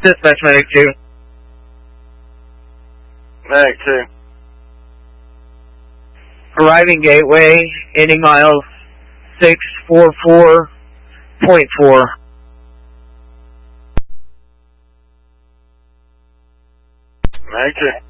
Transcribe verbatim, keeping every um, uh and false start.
Dispatch Medic two. Medic two. Arriving Gateway, ending miles six four four point four. Medic two.